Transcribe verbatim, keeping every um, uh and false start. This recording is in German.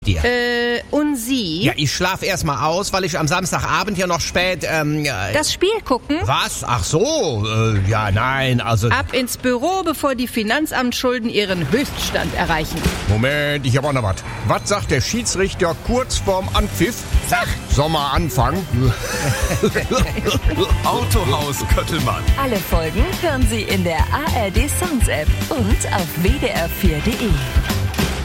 dir. Äh, und Sie? Ja, ich schlaf erst mal aus, weil ich am Samstagabend ja noch spät, ähm... Äh, Das Spiel gucken? Was? Ach so, äh, ja, nein, also... Ab ins Büro, bevor die Finanzamtsschulden ihren Höchststand erreichen. Moment, ich hab auch noch was. Was sagt der Schiedsrichter kurz vorm Anpfiff? Sag! Sommer anfangen. Autohaus Köttelmann. Alle Folgen hören Sie in der A R D Sounds App und auf w d r vier punkt d e.